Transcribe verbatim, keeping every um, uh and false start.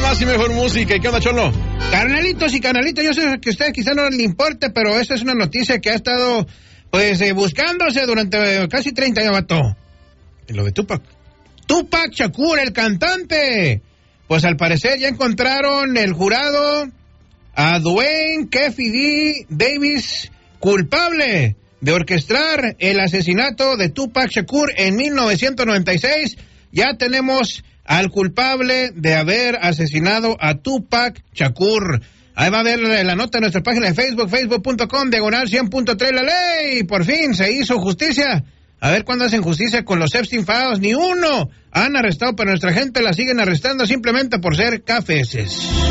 más y mejor música. ¿Y qué onda, Cholo? Carnalitos y carnalitos, yo sé que a ustedes quizá no les importe, pero esta es una noticia que ha estado, pues, eh, buscándose durante eh, casi treinta años, vato. Lo de Tupac. Tupac Shakur, el cantante. Pues al parecer ya encontraron el jurado a Duane Keffe D. Davis culpable de orquestar el asesinato de Tupac Shakur en mil novecientos noventa y seis. Ya tenemos al culpable de haber asesinado a Tupac Shakur. Ahí va a ver la nota en nuestra página de Facebook, facebook punto com, diagonal cien punto tres, la ley. Por fin se hizo justicia. A ver cuándo hacen justicia con los Epstein Files. Ni uno han arrestado, pero nuestra gente la siguen arrestando simplemente por ser cafeses.